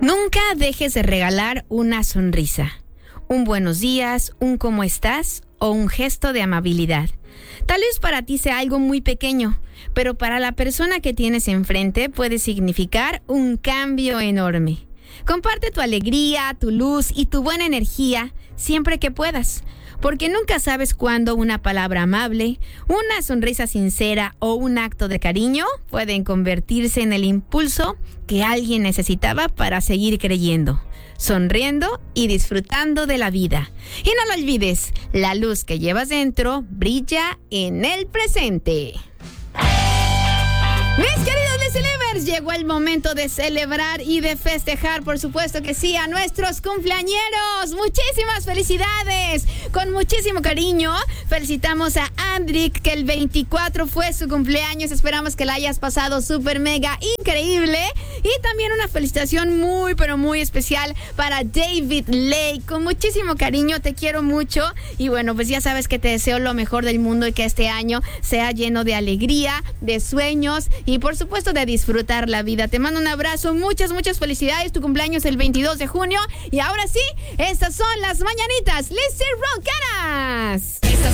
Nunca dejes de regalar una sonrisa, un buenos días, un cómo estás o un gesto de amabilidad. Tal vez para ti sea algo muy pequeño, pero para la persona que tienes enfrente puede significar un cambio enorme. Comparte tu alegría, tu luz y tu buena energía siempre que puedas, porque nunca sabes cuándo una palabra amable, una sonrisa sincera o un acto de cariño pueden convertirse en el impulso que alguien necesitaba para seguir creyendo, sonriendo y disfrutando de la vida. Y no lo olvides, la luz que llevas dentro brilla en el presente. Mis queridos Listeners, llegó el momento de celebrar y de festejar, por supuesto que sí, a nuestros cumpleañeros. Muchísimas felicidades, con muchísimo cariño. Felicitamos a Andrick, que el 24 fue su cumpleaños. Esperamos que la hayas pasado súper mega increíble. Y también una felicitación muy, pero muy especial para David Lake. Con muchísimo cariño, te quiero mucho. Y bueno, pues ya sabes que te deseo lo mejor del mundo y que este año sea lleno de alegría, de sueños y por supuesto de disfrutar la vida. Te mando un abrazo, muchas felicidades. Tu cumpleaños el 22 de junio. Y ahora sí, estas son las mañanitas Lindsay Roncaras. Estas